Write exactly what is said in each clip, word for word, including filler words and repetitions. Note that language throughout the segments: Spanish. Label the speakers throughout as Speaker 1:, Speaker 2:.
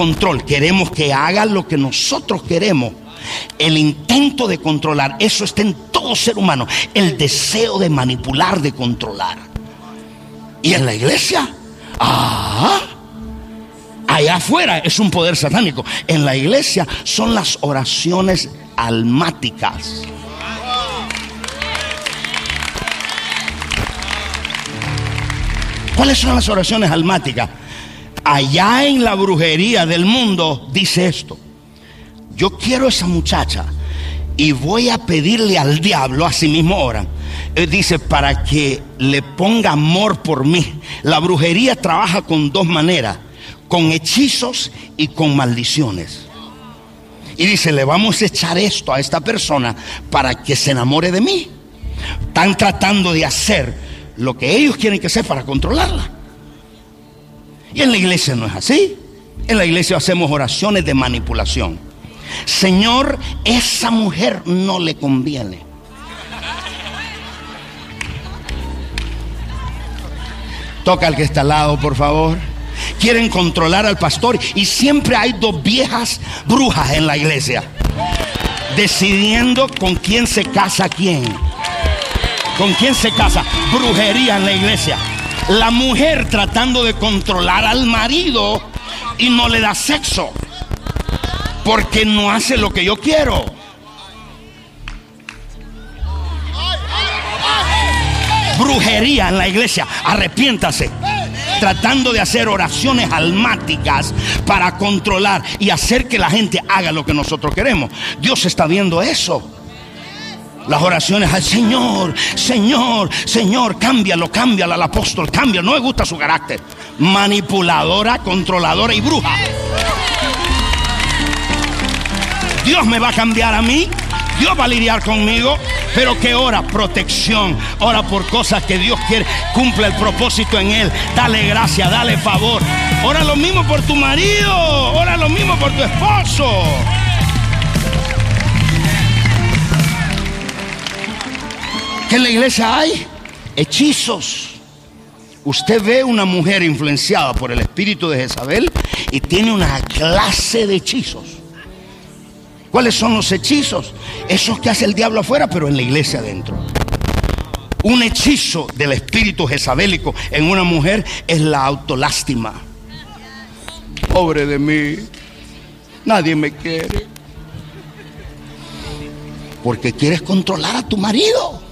Speaker 1: control, queremos que haga lo que nosotros queremos. El intento de controlar, eso está en todo ser humano. El deseo de manipular, de controlar. Y en la iglesia, ah, allá afuera es un poder satánico. En la iglesia son las oraciones almáticas. ¿Cuáles son las oraciones almáticas? Allá en la brujería del mundo dice esto: yo quiero esa muchacha y voy a pedirle al diablo, así mismo oran, él dice, para que le ponga amor por mí. La brujería trabaja con dos maneras: con hechizos y con maldiciones. Y dice, le vamos a echar esto a esta persona para que se enamore de mí. Están tratando de hacer lo que ellos quieren que sea para controlarla. Y en la iglesia no es así. En la iglesia hacemos oraciones de manipulación. Señor, esa mujer no le conviene. Toca al que está al lado, por favor. Quieren controlar al pastor y siempre hay dos viejas brujas en la iglesia decidiendo con quién se casa quién. ¿Con quién se casa? Brujería en la iglesia. La mujer tratando de controlar al marido y no le da sexo porque no hace lo que yo quiero. Brujería en la iglesia. Arrepiéntase. Tratando de hacer oraciones almáticas para controlar y hacer que la gente haga lo que nosotros queremos. Dios está viendo eso. Las oraciones al Señor, Señor, Señor, cámbialo, cámbialo al apóstol, cámbialo. No me gusta su carácter. Manipuladora, controladora y bruja. Dios me va a cambiar a mí. Dios va a lidiar conmigo. Pero que ora protección, ora por cosas que Dios quiere, cumpla el propósito en él. Dale gracia, dale favor. Ora lo mismo por tu marido, ora lo mismo por tu esposo. ¿Qué en la iglesia hay? Hechizos. Usted ve una mujer influenciada por el espíritu de Jezabel y tiene una clase de hechizos. ¿Cuáles son los hechizos? Esos que hace el diablo afuera, pero en la iglesia adentro. Un hechizo del espíritu jezabélico en una mujer es la autolástima. Pobre de mí, nadie me quiere. Porque quieres controlar a tu marido.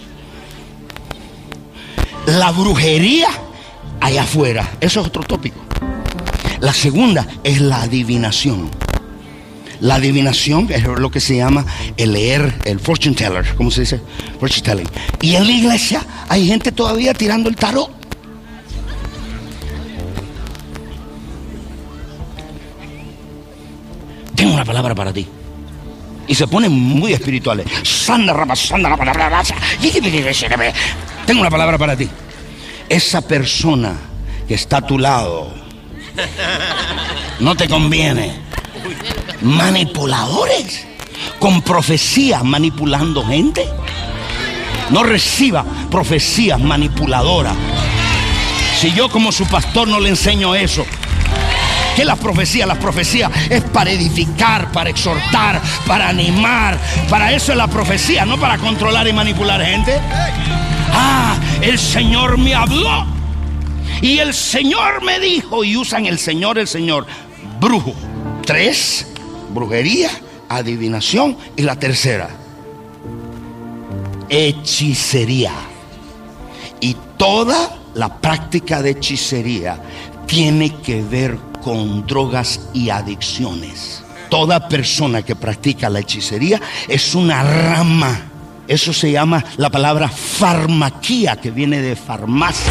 Speaker 1: La brujería allá afuera, eso es otro tópico. La segunda es la adivinación. La adivinación es lo que se llama el leer, el fortune teller, ¿cómo se dice? Fortune telling. Y en la iglesia hay gente todavía tirando el tarot. Tengo una palabra para ti. Y se ponen muy espirituales. Tengo una palabra para ti. Esa persona que está a tu lado no te conviene. Manipuladores con profecías manipulando gente. No reciba profecías manipuladoras. Si yo como su pastor no le enseño eso, ¿qué es la profecía? La profecía es para edificar, para exhortar, para animar. Para eso es la profecía, no para controlar y manipular gente. Ah, el Señor me habló y el Señor me dijo. Y usan el Señor, el Señor. Brujo. Tres. Brujería, adivinación. Y la tercera, hechicería. Y toda la práctica de hechicería tiene que ver con drogas y adicciones. Toda persona que practica la hechicería es una rama. Eso se llama la palabra farmaquía, que viene de farmacia.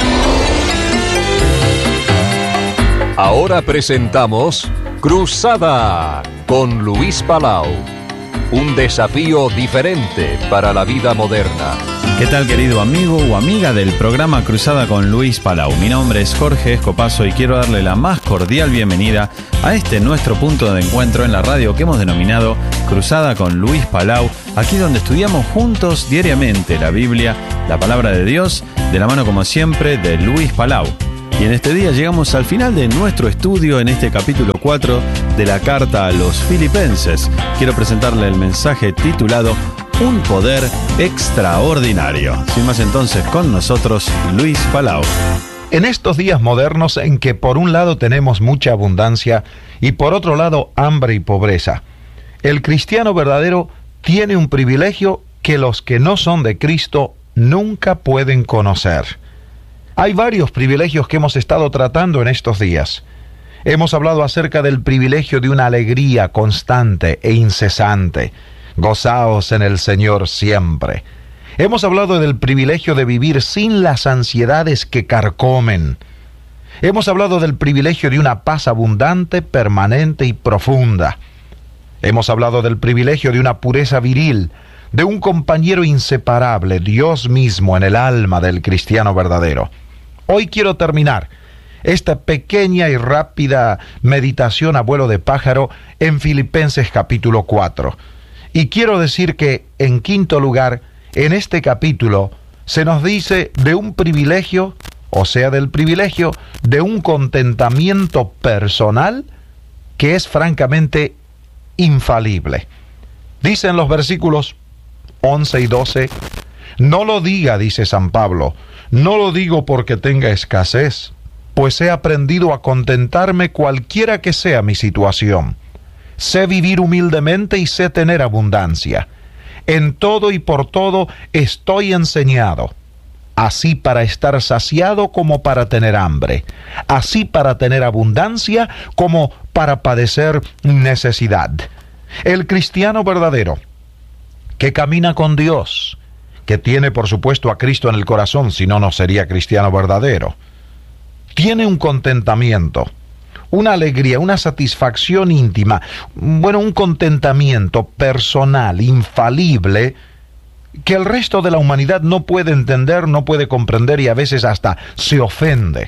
Speaker 2: Ahora presentamos Cruzada con Luis Palau. Un desafío diferente para la vida moderna.
Speaker 3: ¿Qué tal, querido amigo o amiga del programa Cruzada con Luis Palau? Mi nombre es Jorge Escopazo y quiero darle la más cordial bienvenida a este nuestro punto de encuentro en la radio que hemos denominado Cruzada con Luis Palau, aquí donde estudiamos juntos diariamente la Biblia, la palabra de Dios, de la mano como siempre de Luis Palau. Y en este día llegamos al final de nuestro estudio en este capítulo cuatro de la carta a los Filipenses. Quiero presentarle el mensaje titulado Un poder extraordinario. Sin más entonces, con nosotros Luis Palau.
Speaker 4: En estos días modernos en que por un lado tenemos mucha abundancia y por otro lado hambre y pobreza, el cristiano verdadero tiene un privilegio que los que no son de Cristo nunca pueden conocer. Hay varios privilegios que hemos estado tratando en estos días. Hemos hablado acerca del privilegio de una alegría constante e incesante. Gozaos en el Señor siempre. Hemos hablado del privilegio de vivir sin las ansiedades que carcomen. Hemos hablado del privilegio de una paz abundante, permanente y profunda. Hemos hablado del privilegio de una pureza viril, de un compañero inseparable, Dios mismo en el alma del cristiano verdadero. Hoy quiero terminar esta pequeña y rápida meditación a vuelo de pájaro en Filipenses capítulo cuatro. Y quiero decir que, en quinto lugar, en este capítulo se nos dice de un privilegio, o sea, del privilegio de un contentamiento personal que es francamente infalible. Dicen los versículos once y doce, no lo diga, dice San Pablo, no lo digo porque tenga escasez, pues he aprendido a contentarme cualquiera que sea mi situación. Sé vivir humildemente y sé tener abundancia. En todo y por todo estoy enseñado, así para estar saciado como para tener hambre, así para tener abundancia como para padecer necesidad. El cristiano verdadero, que camina con Dios, que tiene por supuesto a Cristo en el corazón, si no, no sería cristiano verdadero, tiene un contentamiento, una alegría, una satisfacción íntima, bueno, un contentamiento personal, infalible, que el resto de la humanidad no puede entender, no puede comprender y a veces hasta se ofende.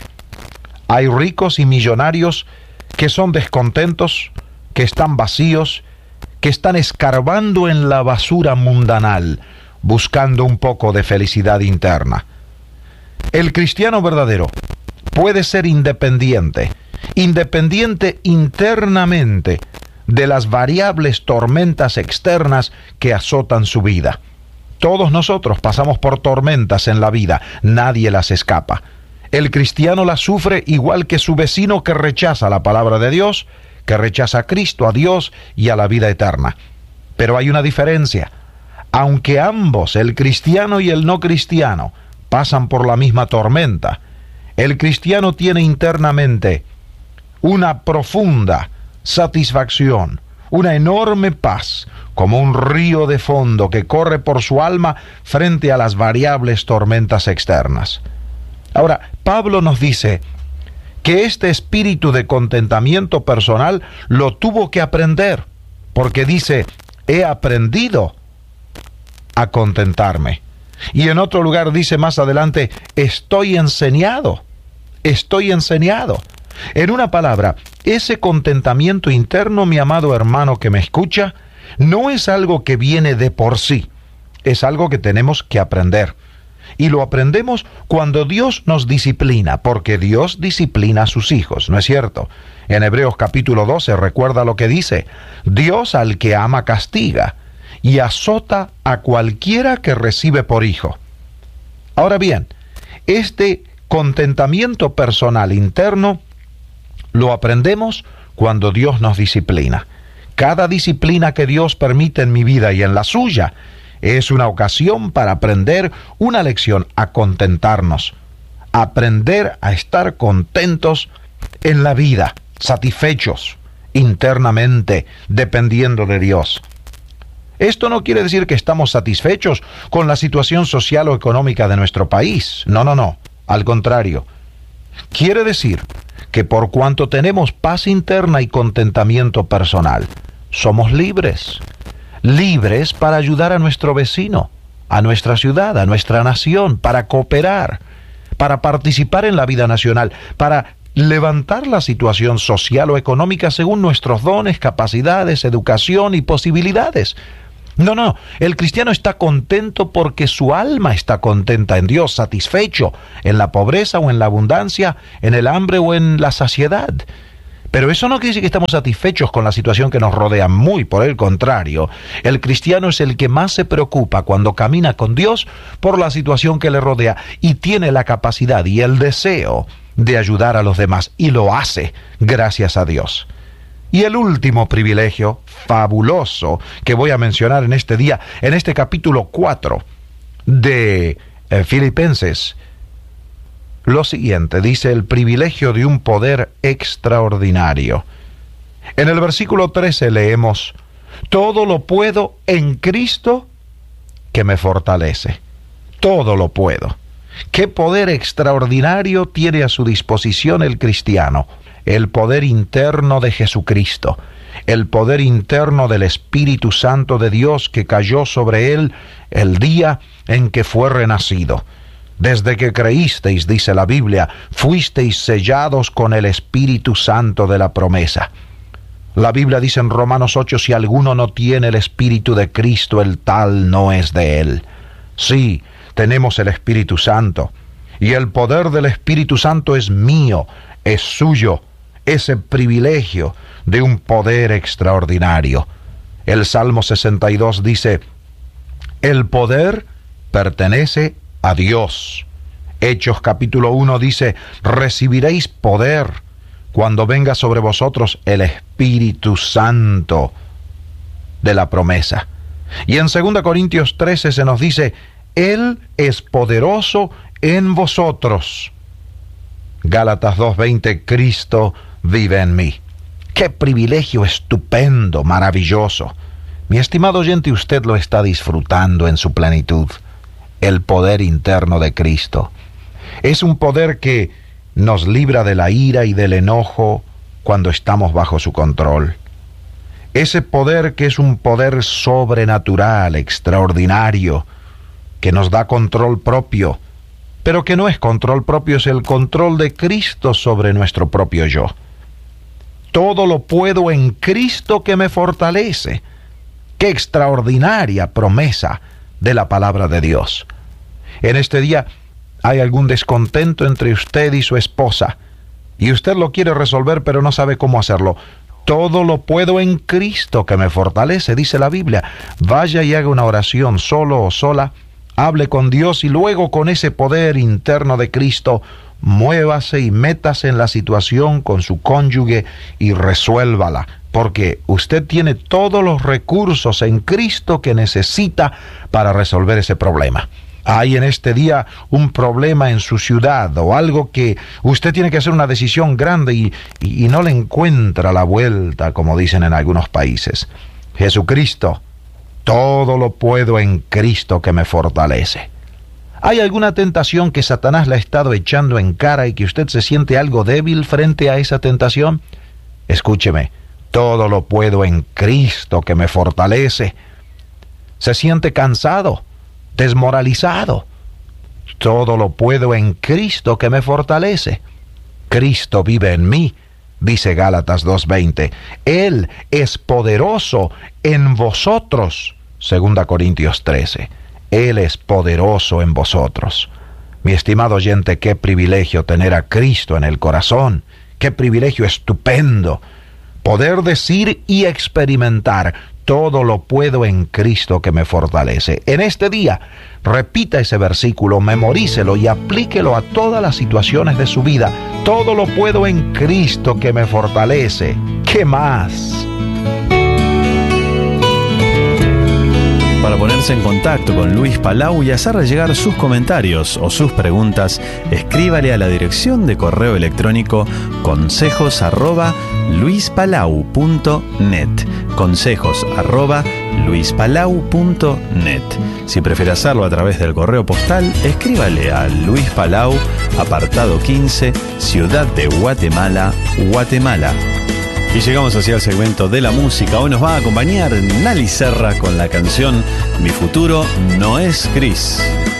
Speaker 4: Hay ricos y millonarios que son descontentos, que están vacíos, que están escarbando en la basura mundanal, buscando un poco de felicidad interna. El cristiano verdadero puede ser independiente, independiente internamente de las variables tormentas externas que azotan su vida. Todos nosotros pasamos por tormentas en la vida, nadie las escapa. El cristiano las sufre igual que su vecino que rechaza la palabra de Dios, que rechaza a Cristo, a Dios y a la vida eterna. Pero hay una diferencia. Aunque ambos, el cristiano y el no cristiano, pasan por la misma tormenta, el cristiano tiene internamente una profunda satisfacción, una enorme paz, como un río de fondo que corre por su alma frente a las variables tormentas externas. Ahora, Pablo nos dice que este espíritu de contentamiento personal lo tuvo que aprender, porque dice, he aprendido a contentarme. Y en otro lugar dice más adelante, estoy enseñado, estoy enseñado. En una palabra, ese contentamiento interno, mi amado hermano que me escucha, no es algo que viene de por sí, es algo que tenemos que aprender. Y lo aprendemos cuando Dios nos disciplina, porque Dios disciplina a sus hijos, ¿no es cierto? En Hebreos capítulo doce, recuerda lo que dice, Dios al que ama castiga, y azota a cualquiera que recibe por hijo. Ahora bien, este contentamiento personal interno lo aprendemos cuando Dios nos disciplina. Cada disciplina que Dios permite en mi vida y en la suya es una ocasión para aprender una lección a contentarnos, aprender a estar contentos en la vida, satisfechos internamente, dependiendo de Dios. Esto no quiere decir que estamos satisfechos con la situación social o económica de nuestro país. No, no, no. Al contrario. Quiere decir que por cuanto tenemos paz interna y contentamiento personal, somos libres. Libres para ayudar a nuestro vecino, a nuestra ciudad, a nuestra nación, para cooperar, para participar en la vida nacional, para levantar la situación social o económica según nuestros dones, capacidades, educación y posibilidades. No, no, el cristiano está contento porque su alma está contenta en Dios, satisfecho en la pobreza o en la abundancia, en el hambre o en la saciedad. Pero eso no quiere decir que estamos satisfechos con la situación que nos rodea, muy por el contrario. El cristiano es el que más se preocupa cuando camina con Dios por la situación que le rodea y tiene la capacidad y el deseo de ayudar a los demás, y lo hace gracias a Dios. Y el último privilegio fabuloso que voy a mencionar en este día, en este capítulo cuatro de eh, Filipenses, lo siguiente, dice: el privilegio de un poder extraordinario. En el versículo trece leemos: todo lo puedo en Cristo que me fortalece. Todo lo puedo. ¿Qué poder extraordinario tiene a su disposición el cristiano? El poder interno de Jesucristo, el poder interno del Espíritu Santo de Dios que cayó sobre él el día en que fue renacido. Desde que creísteis, dice la Biblia, fuisteis sellados con el Espíritu Santo de la promesa. La Biblia dice en Romanos ocho, si alguno no tiene el Espíritu de Cristo, el tal no es de él. Sí, tenemos el Espíritu Santo, y el poder del Espíritu Santo es mío, es suyo, ese privilegio de un poder extraordinario. El Salmo sesenta y dos dice: el poder pertenece a Dios. Hechos capítulo uno dice: recibiréis poder cuando venga sobre vosotros el Espíritu Santo de la promesa. Y en segunda Corintios trece se nos dice: Él es poderoso en vosotros. Gálatas dos veinte, Cristo vive en mí. ¡Qué privilegio estupendo, maravilloso! Mi estimado oyente, usted lo está disfrutando en su plenitud. El poder interno de Cristo es un poder que nos libra de la ira y del enojo cuando estamos bajo su control. Ese poder que es un poder sobrenatural, extraordinario, que nos da control propio, pero que no es control propio, es el control de Cristo sobre nuestro propio yo. Todo lo puedo en Cristo que me fortalece. ¡Qué extraordinaria promesa de la palabra de Dios! En este día hay algún descontento entre usted y su esposa, y usted lo quiere resolver, pero no sabe cómo hacerlo. Todo lo puedo en Cristo que me fortalece, dice la Biblia. Vaya y haga una oración solo o sola, hable con Dios y luego con ese poder interno de Cristo, muévase y métase en la situación con su cónyuge y resuélvala, porque usted tiene todos los recursos en Cristo que necesita para resolver ese problema. Hay en este día un problema en su ciudad o algo que usted tiene que hacer una decisión grande y, y, y no le encuentra la vuelta, como dicen en algunos países. Jesucristo, todo lo puedo en Cristo que me fortalece. ¿Hay alguna tentación que Satanás le ha estado echando en cara y que usted se siente algo débil frente a esa tentación? Escúcheme, todo lo puedo en Cristo que me fortalece. ¿Se siente cansado, desmoralizado? Todo lo puedo en Cristo que me fortalece. Cristo vive en mí, dice Gálatas dos veinte. Él es poderoso en vosotros, segunda Corintios trece. Él es poderoso en vosotros. Mi estimado oyente, qué privilegio tener a Cristo en el corazón. Qué privilegio estupendo poder decir y experimentar: todo lo puedo en Cristo que me fortalece. En este día, repita ese versículo, memorícelo y aplíquelo a todas las situaciones de su vida. Todo lo puedo en Cristo que me fortalece. ¿Qué más?
Speaker 3: Para ponerse en contacto con Luis Palau y hacerle llegar sus comentarios o sus preguntas, escríbale a la dirección de correo electrónico consejos arroba luispalau punto net. Consejos arroba luispalau punto net. Si prefiere hacerlo a través del correo postal, escríbale a Luis Palau, apartado quince, Ciudad de Guatemala, Guatemala. Y llegamos hacia el segmento de la música. Hoy nos va a acompañar Nali Serra con la canción Mi futuro no es gris.